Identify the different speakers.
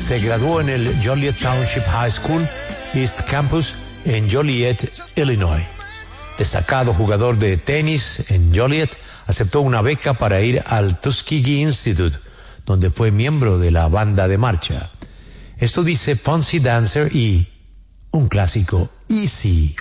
Speaker 1: Se graduó en el Joliet Township High School, East Campus, en Joliet, Illinois. Destacado jugador de tenis en Joliet, aceptó una beca para ir al Tuskegee Institute, donde fue miembro de la banda de marcha. Esto dice Fonzie Dancer y un clásico, Easy.